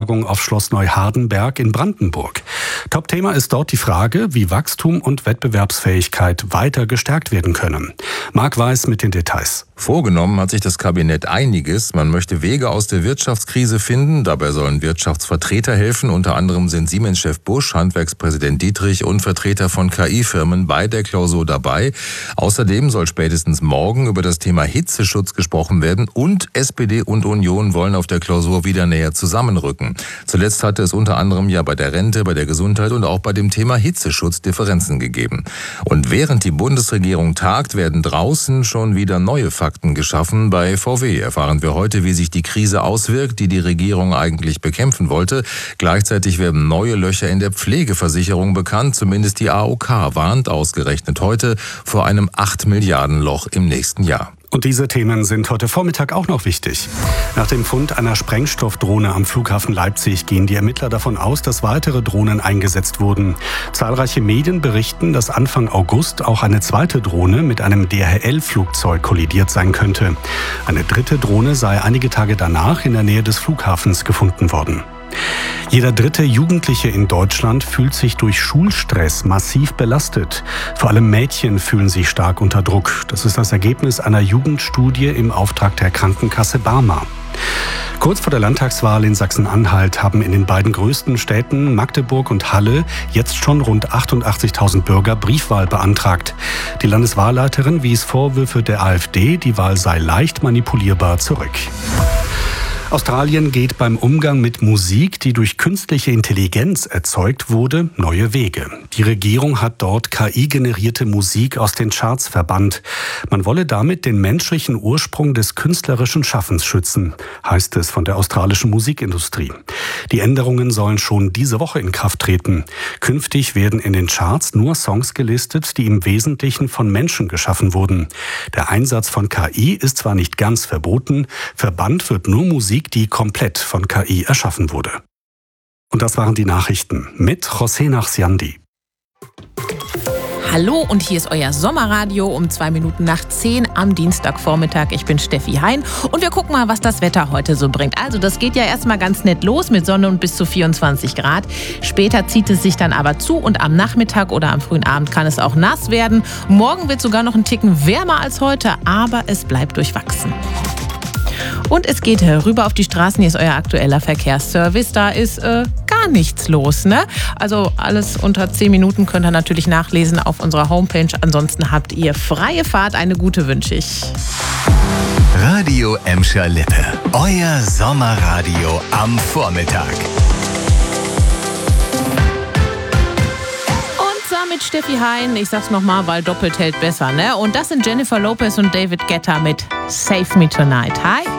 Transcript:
Tagung auf Schloss Neuhardenberg in Brandenburg. Top-Thema ist dort die Frage, wie Wachstum und Wettbewerbsfähigkeit weiter gestärkt werden können. Marc Weiß mit den Details. Vorgenommen hat sich das Kabinett einiges. Man möchte Wege aus der Wirtschaftskrise finden. Dabei sollen Wirtschaftsvertreter helfen. Unter anderem sind Siemens-Chef Busch, Handwerkspräsident Dietrich und Vertreter von KI-Firmen bei der Klausur dabei. Außerdem soll spätestens morgen über das Thema Hitzeschutz gesprochen werden. Und SPD und Union wollen auf der Klausur wieder näher zusammenrücken. Zuletzt hatte es unter anderem ja bei der Rente, bei der Gesundheit und auch bei dem Thema Hitzeschutz Differenzen gegeben. Und während die Bundesregierung tagt, werden draußen schon wieder neue Fakten geschaffen. Bei VW erfahren wir heute, wie sich die Krise auswirkt, die die Regierung eigentlich bekämpfen wollte. Gleichzeitig werden neue Löcher in der Pflegeversicherung bekannt. Zumindest die AOK warnt ausgerechnet heute vor einem 8 Milliarden Loch im nächsten Jahr. Und diese Themen sind heute Vormittag auch noch wichtig. Nach dem Fund einer Sprengstoffdrohne am Flughafen Leipzig gehen die Ermittler davon aus, dass weitere Drohnen eingesetzt wurden. Zahlreiche Medien berichten, dass Anfang August auch eine zweite Drohne mit einem DHL-Flugzeug kollidiert sein könnte. Eine dritte Drohne sei einige Tage danach in der Nähe des Flughafens gefunden worden. Jeder dritte Jugendliche in Deutschland fühlt sich durch Schulstress massiv belastet. Vor allem Mädchen fühlen sich stark unter Druck. Das ist das Ergebnis einer Jugendstudie im Auftrag der Krankenkasse Barmer. Kurz vor der Landtagswahl in Sachsen-Anhalt haben in den beiden größten Städten Magdeburg und Halle jetzt schon rund 88.000 Bürger Briefwahl beantragt. Die Landeswahlleiterin wies Vorwürfe der AfD, die Wahl sei leicht manipulierbar, zurück. Australien geht beim Umgang mit Musik, die durch künstliche Intelligenz erzeugt wurde, neue Wege. Die Regierung hat dort KI-generierte Musik aus den Charts verbannt. Man wolle damit den menschlichen Ursprung des künstlerischen Schaffens schützen, heißt es von der australischen Musikindustrie. Die Änderungen sollen schon diese Woche in Kraft treten. Künftig werden in den Charts nur Songs gelistet, die im Wesentlichen von Menschen geschaffen wurden. Der Einsatz von KI ist zwar nicht ganz verboten, verbannt wird nur Musik, die komplett von KI erschaffen wurde. Und das waren die Nachrichten mit José Nachsiandi. Hallo und hier ist euer Sommerradio um 2 Minuten nach 10 am Dienstagvormittag. Ich bin Steffi Hein und wir gucken mal, was das Wetter heute so bringt. Also das geht ja erstmal ganz nett los mit Sonne und bis zu 24 Grad. Später zieht es sich dann aber zu und am Nachmittag oder am frühen Abend kann es auch nass werden. Morgen wird sogar noch ein Ticken wärmer als heute, aber es bleibt durchwachsen. Und es geht rüber auf die Straßen. Hier ist euer aktueller Verkehrsservice. Da ist gar nichts los, ne? Also alles unter 10 Minuten könnt ihr natürlich nachlesen auf unserer Homepage. Ansonsten habt ihr freie Fahrt. Eine gute wünsche ich. Radio Emscher Lippe. Euer Sommerradio am Vormittag. Mit Steffi Hein, ich sag's nochmal, weil doppelt hält besser, ne? Und das sind Jennifer Lopez und David Guetta mit Save Me Tonight. Hi!